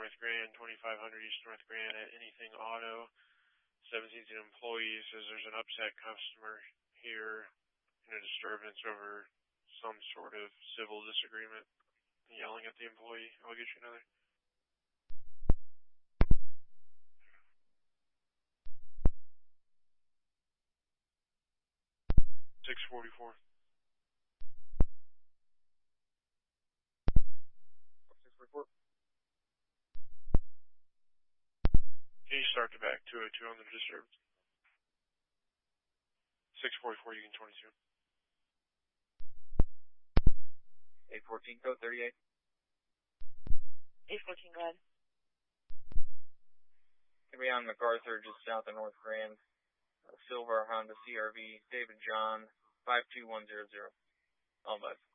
North Grand, 2500 East North Grand at Anything Auto. 17th employee says there's an upset customer here in a disturbance over some sort of civil disagreement, yelling at the employee. I'll get you another. 644. 644. Can you start to back 202 on the disturbance? 644, you can 22. 814, code 38. 814, go ahead. Can be on MacArthur, just south of North Grand. Silver Honda CRV, David John, 52100. All bud.